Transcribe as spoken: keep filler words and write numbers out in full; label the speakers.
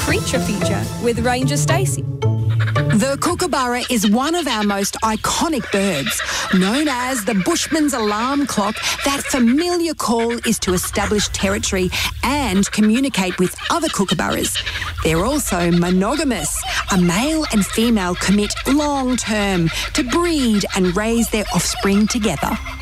Speaker 1: creature feature with Ranger Stacey.
Speaker 2: The kookaburra is one of our most iconic birds. Known as the bushman's alarm clock, that familiar call is to establish territory and communicate with other kookaburras. They're also monogamous. A male and female commit long term to breed and raise their offspring together.